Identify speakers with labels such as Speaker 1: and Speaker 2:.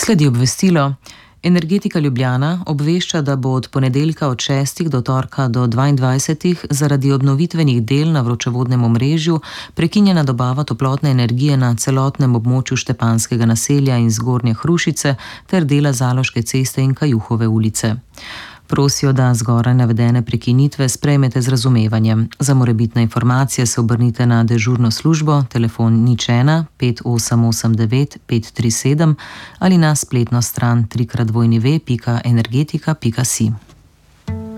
Speaker 1: Sledi obvestilo. Energetika Ljubljana obvešča, da bo od ponedeljka od 6. do torka do 22. zaradi obnovitvenih del na vročevodnem omrežju prekinjena dobava toplotne energije na celotnem območju Štepanjskega naselja in Zgornje Hrušice ter dela Zaloške ceste in Kajuhove ulice. Prosijo, da zgoraj navedene prekinitve sprejmete z razumevanjem. Za morebitne informacije se obrnite na dežurno službo, telefon 01 5889 537 ali na spletno stran www.energetika.si.